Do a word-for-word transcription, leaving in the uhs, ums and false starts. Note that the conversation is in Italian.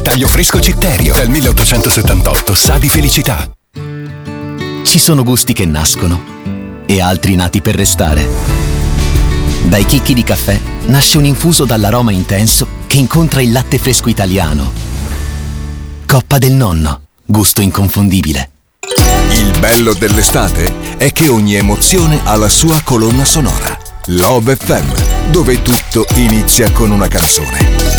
Taglio fresco Citterio, dal milleottocentosettantotto, sa di felicità. Ci sono gusti che nascono e altri nati per restare. Dai chicchi di caffè nasce un infuso dall'aroma intenso che incontra il latte fresco italiano. Coppa del Nonno, gusto inconfondibile. Il bello dell'estate è che ogni emozione ha la sua colonna sonora. Love F M, dove tutto inizia con una canzone.